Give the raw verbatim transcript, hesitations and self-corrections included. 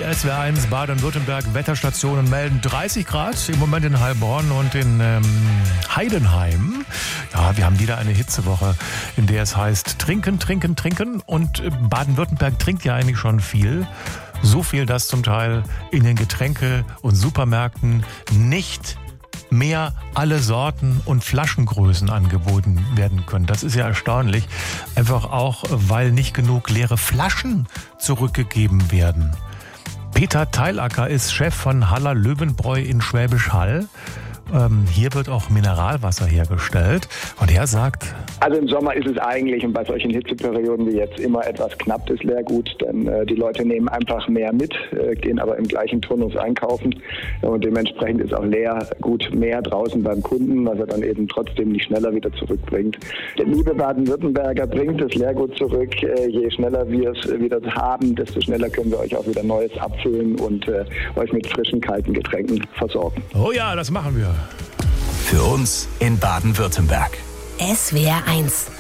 S W R eins Baden-Württemberg Wetterstationen melden dreißig Grad im Moment in Heilbronn und in ähm, Heidenheim. Ja, wir haben wieder eine Hitzewoche, in der es heißt trinken, trinken, trinken. Und Baden-Württemberg trinkt ja eigentlich schon viel. So viel, dass zum Teil in den Getränke- und Supermärkten nicht mehr alle Sorten und Flaschengrößen angeboten werden können. Das ist ja erstaunlich. Einfach auch, weil nicht genug leere Flaschen zurückgegeben werden. Peter Teilacker ist Chef von Haller Löwenbräu in Schwäbisch Hall. Ähm, hier wird auch Mineralwasser hergestellt. Und er sagt... Also im Sommer ist es eigentlich, und bei solchen Hitzeperioden wie jetzt, immer etwas knapp, das Leergut. Denn äh, die Leute nehmen einfach mehr mit, äh, gehen aber im gleichen Turnus einkaufen. Und dementsprechend ist auch Leergut mehr draußen beim Kunden, was er dann eben trotzdem nicht schneller wieder zurückbringt. Der liebe Baden-Württemberger bringt das Leergut zurück. Äh, je schneller wir es wieder haben, desto schneller können wir euch auch wieder Neues abfüllen und äh, euch mit frischen, kalten Getränken versorgen. Oh ja, das machen wir. Für uns in Baden-Württemberg. S W R eins